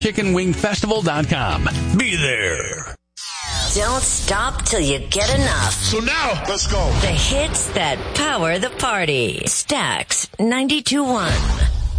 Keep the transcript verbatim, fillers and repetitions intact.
chicken wing festival dot com. Be there. Don't stop till you get enough. So now, let's go. The hits that power the party. Stax ninety-two point one.